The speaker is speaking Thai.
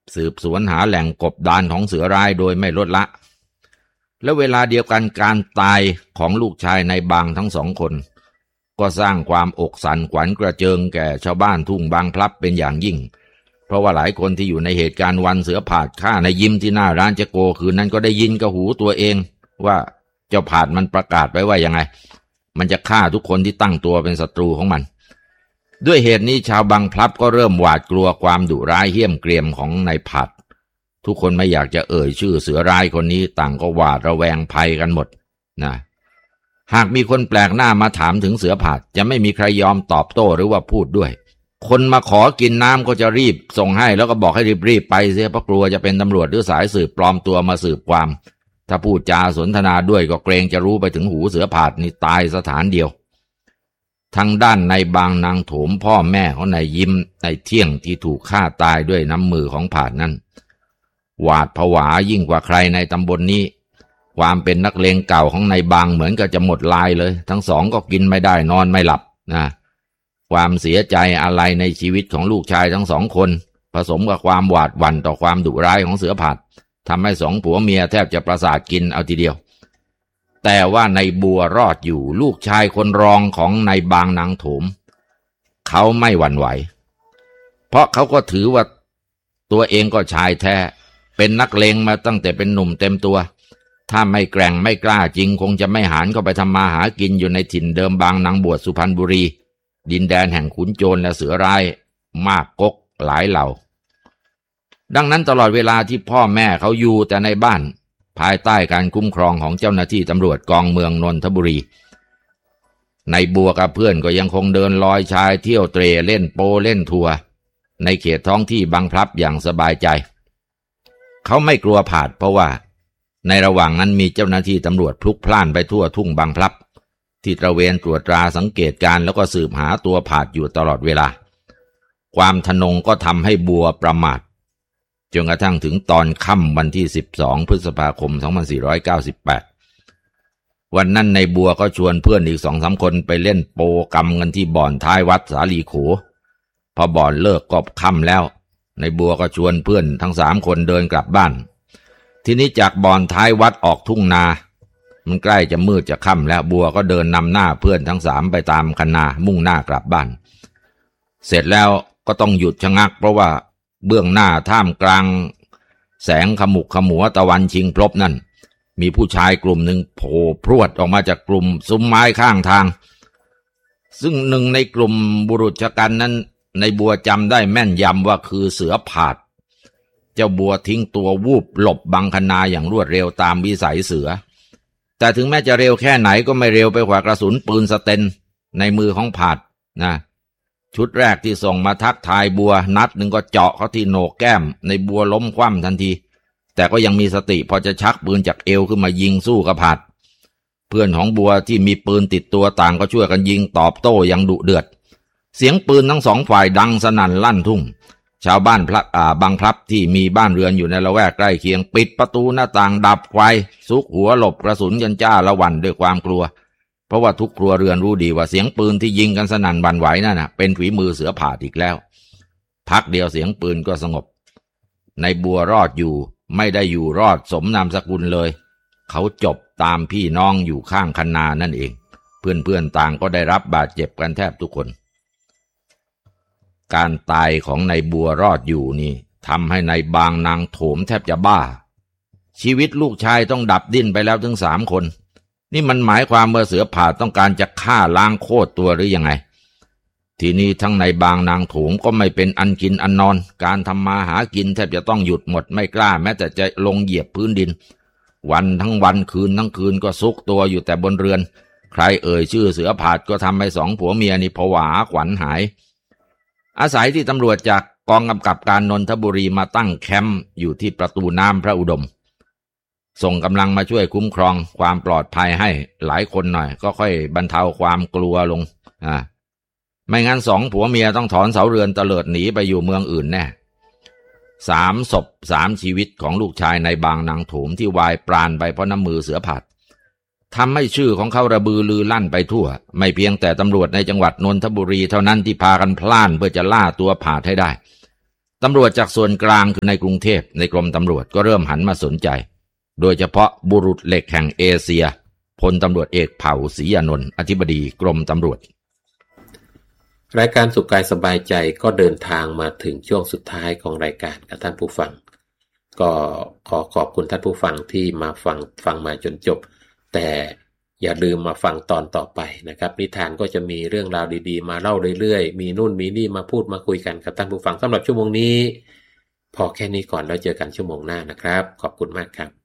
สืบสวนหาแหล่งกบดานของเสือร้ายโดยไม่ลดละและเวลาเดียวกันการตายของลูกชายนายบางทั้ง2 คนก็สร้างความอกสั่นขวัญกระเจิงแก่ชาวบ้านทุ่งบางพลับเป็นอย่างยิ่งเพราะว่าหลายคนที่อยู่ในเหตุการณ์วันเสือผาดฆ่านายยิ้มที่หน้าร้านเจโกคืนนั้นก็ได้ยินกับหูตัวเองว่าเจ้าผาดมันประกาศไว้ว่ายังไงมันจะฆ่าทุกคนที่ตั้งตัวเป็นศัตรูของมันด้วยเหตุนี้ชาวบางพลับก็เริ่มหวาดกลัวความดุร้ายเหี้ยมเกรียมของนายผาดทุกคนไม่อยากจะเอ่ยชื่อเสือร้ายคนนี้ต่างก็หวาดระแวงภัยกันหมดนะหากมีคนแปลกหน้ามาถามถึงเสือผาดจะไม่มีใครยอมตอบโต้หรือว่าพูดด้วยคนมาขอกินน้ำก็จะรีบส่งให้แล้วก็บอกให้รีบไปเสียเพราะกลัวจะเป็นตำรวจหรือสายสืบปลอมตัวมาสืบความถ้าพูดจาสนทนาด้วยก็เกรงจะรู้ไปถึงหูเสือผาดนี่ตายสถานเดียวทางด้านนายบางนางโถมพ่อแม่ของนายยิ้มนายเที่ยงที่ถูกฆ่าตายด้วยน้ำมือของผาดนั้นหวาดผวายิ่งกว่าใครในตำบล นี้ความเป็นนักเลงเก่าของนายบางเหมือนกับจะหมดลายเลยทั้งสองก็กินไม่ได้นอนไม่หลับนะความเสียใจอะไรในชีวิตของลูกชายทั้ง2 คนผสมกับความหวาดหวั่นต่อความดุร้ายของเสือผาดทำให้2 ผัวเมียแทบจะประสาทกินเอาทีเดียวแต่ว่านายบัวรอดอยู่ลูกชายคนรองของนายบางนางโถมเขาไม่หวั่นไหวเพราะเขาก็ถือว่าตัวเองก็ชายแท้เป็นนักเลงมาตั้งแต่เป็นหนุ่มเต็มตัวถ้าไม่แกร่งไม่กล้าจริงคงจะไม่หานเข้าไปทำมาหากินอยู่ในถิ่นเดิมบางนางบวชสุพรรณบุรีดินแดนแห่งขุนโจรและเสือร้ายมากกกหลายเหล่าดังนั้นตลอดเวลาที่พ่อแม่เขาอยู่แต่ในบ้านภายใต้การคุ้มครองของเจ้าหน้าที่ตำรวจกองเมืองนนทบุรีนายบัวกับเพื่อนก็ยังคงเดินลอยชายเที่ยวเตร่เล่นโปเล่นทัวร์ในเขตท้องที่บางพลับอย่างสบายใจเขาไม่กลัวผาดเพราะว่าในระหว่างนั้นมีเจ้าหน้าที่ตำรวจพลุกพล่านไปทั่วทุ่งบางพลับที่ตระเวนตรวจตราสังเกตการแล้วก็สืบหาตัวผาดอยู่ตลอดเวลาความทะนงก็ทำให้บัวประมาทจนกระทั่งถึงตอนค่ำวันที่12 พฤษภาคม 2498วันนั้นในบัวก็ชวนเพื่อนอีก 2-3 คนไปเล่นโปกำกันที่บ่อนท้ายวัดสาลีโขพอบ่อนเลิกก็ค่ำแล้วในบัวก็ชวนเพื่อนทั้ง3 คนเดินกลับบ้านทีนี้จากบ่อนท้ายวัดออกทุ่งนามันใกล้จะมืดจะค่ำแล้วบัวก็เดินนำหน้าเพื่อนทั้ง3ไปตามคันนามุ่งหน้ากลับบ้านเสร็จแล้วก็ต้องหยุดชะงักเพราะว่าเบื้องหน้าท่ามกลางแสงขมุกขมัวตะวันชิงพลบนั่นมีผู้ชายกลุ่มหนึ่งโผล่พรวดออกมาจากกลุ่มซุ้มไม้ข้างทางซึ่งหนึ่งในกลุ่มบุรุษชะกันนั้นในบัวจำได้แม่นยำว่าคือเสือผาดเจ้าบัวทิ้งตัววูบหลบบังคณาอย่างรวดเร็วตามวิสัยเสือแต่ถึงแม้จะเร็วแค่ไหนก็ไม่เร็วไปกว่ากระสุนปืนสเตนในมือของผาดนะชุดแรกที่ส่งมาทักทายบัวนัดหนึ่งก็เจาะเขาที่โหนกแก้มในบัวล้มคว่ำทันทีแต่ก็ยังมีสติพอจะชักปืนจากเอวขึ้นมายิงสู้กับผาดเพื่อนของบัวที่มีปืนติดตัวต่างก็ช่วยกันยิงตอบโต้อย่างดุเดือดเสียงปืนทั้ง2 ฝ่ายดังสนั่นลั่นทุ่งชาวบ้านบางพลับที่มีบ้านเรือนอยู่ในละแวกใกล้เคียงปิดประตูหน้าต่างดับไฟซุกหัวหลบกระสุนกันจ้าละวันด้วยความกลัวเพราะว่าทุกครัวเรือนรู้ดีว่าเสียงปืนที่ยิงกันสนั่นหวั่นไหวนั่นน่ะเป็นฝีมือเสือผาดอีกแล้วพักเดียวเสียงปืนก็สงบในบัวรอดอยู่ไม่ได้อยู่รอดสมนามสกุลเลยเขาจบตามพี่น้องอยู่ข้างคันนานั่นเองเพื่อนๆต่างก็ได้รับบาดเจ็บกันแทบทุกคนการตายของนายบัวรอดอยู่นี่ทำให้นายบางนางโถมแทบจะบ้าชีวิตลูกชายต้องดับดิ้นไปแล้วถึง3 คนนี่มันหมายความว่าเสือผาดต้องการจะฆ่าล้างโคตรตัวหรือยังไงทีนี้ทั้งนายบางนางโถมก็ไม่เป็นอันกินอันนอนการทำมาหากินแทบจะต้องหยุดหมดไม่กล้าแม้แต่จะลงเหยียบพื้นดินวันทั้งวันคืนทั้งคืนก็ซุกตัวอยู่แต่บนเรือนใครเอ่ยชื่อเสือผาดก็ทำให้2 ผัวเมียนี่ผวาขวัญหายอาศัยที่ตำรวจจากกองกำกับการนนทบุรีมาตั้งแคมป์อยู่ที่ประตูน้ำพระอุดมส่งกำลังมาช่วยคุ้มครองความปลอดภัยให้หลายคนหน่อยก็ค่อยบรรเทาความกลัวลงไม่งั้น2 ผัวเมียต้องถอนเสาเรือนเตลิดหนีไปอยู่เมืองอื่นแน่3 ศพ 3 ชีวิตของลูกชายในบางนางโถมที่วายปราณไปเพราะน้ำมือเสือผาดทำให้ชื่อของเขาระบือลือลั่นไปทั่วไม่เพียงแต่ตำรวจในจังหวัดนนทบุรีเท่านั้นที่พากันพล่านเพื่อจะล่าตัวผาดให้ได้ตำรวจจากส่วนกลางคือในกรุงเทพในกรมตำรวจก็เริ่มหันมาสนใจโดยเฉพาะบุรุษเหล็กแห่งเอเชียพลตำรวจเอกเผ่าศรีอานนท์อธิบดีกรมตำรวจรายการสุขกายสบายใจก็เดินทางมาถึงช่วงสุดท้ายของรายการกับท่านผู้ฟังก็ขอขอบคุณท่านผู้ฟังที่มาฟังมาจนจบแต่อย่าลืมมาฟังตอนต่อไปนะครับนิทานก็จะมีเรื่องราวดีๆมาเล่าเรื่อยๆมีนู่นมีนี่มาพูดมาคุยกันกับท่านผู้ฟังสำหรับชั่วโมงนี้พอแค่นี้ก่อนแล้วเจอกันชั่วโมงหน้านะครับขอบคุณมากครับ